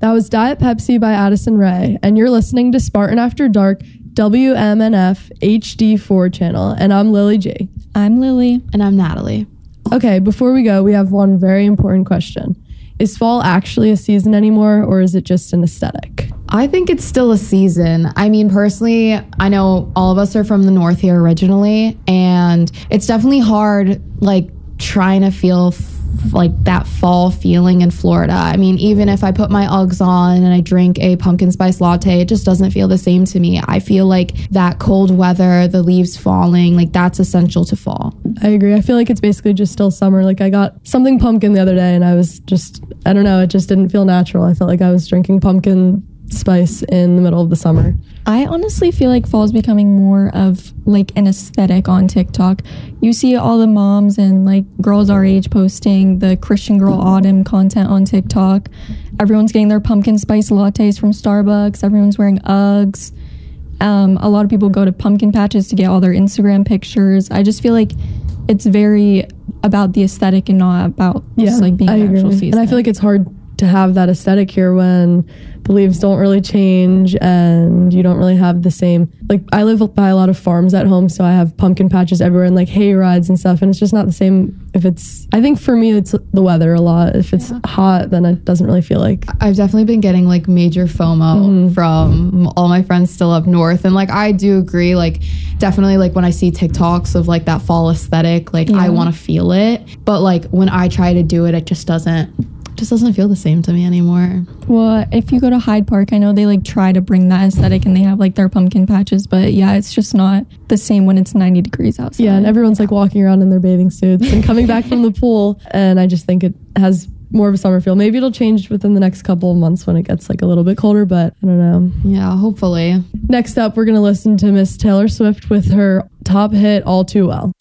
That was Diet Pepsi by Addison Rae, and you're listening to Spartan After Dark, WMNF HD4 channel, and I'm Lily G. I'm Lily. And I'm Natalie. Okay, before we go, we have one very important question. Is fall actually a season anymore, or is it just an aesthetic? I think it's still a season. I mean, personally, I know all of us are from the north here originally, and it's definitely hard, like, trying to feel like that fall feeling in Florida. I mean, even if I put my Uggs on and I drink a pumpkin spice latte, it just doesn't feel the same to me. I feel like that cold weather, the leaves falling, like that's essential to fall. I agree. I feel like it's basically just still summer. Like I got something pumpkin the other day and I was just, I don't know, it just didn't feel natural. I felt like I was drinking pumpkin spice in the middle of the summer. I honestly feel like fall is becoming more of like an aesthetic on TikTok. You see all the moms and like girls our age posting the Christian Girl Autumn content on TikTok. Everyone's getting their pumpkin spice lattes from Starbucks. Everyone's wearing Uggs. A lot of people go to pumpkin patches to get all their Instagram pictures. I just feel like it's very about the aesthetic and not about just like being an actual season. And I feel like it's hard to have that aesthetic here when the leaves don't really change and you don't really have the same, like I live by a lot of farms at home, so I have pumpkin patches everywhere and like hay rides and stuff, and it's just not the same if it's, I think for me it's the weather a lot. If it's hot, then it doesn't really feel like. I've definitely been getting like major FOMO from all my friends still up north, and like I do agree, like definitely like when I see TikToks of like that fall aesthetic, like I want to feel it, but like when I try to do it, it just doesn't feel the same to me anymore. Well, if you go to Hyde Park, I know they like try to bring that aesthetic and they have like their pumpkin patches, but yeah, it's just not the same when it's 90 degrees outside. Yeah, and everyone's like walking around in their bathing suits and coming back from the pool, and I just think it has more of a summer feel. Maybe it'll change within the next couple of months when it gets like a little bit colder, but I don't know. Yeah, hopefully. Next up, we're going to listen to Miss Taylor Swift with her top hit, All Too Well.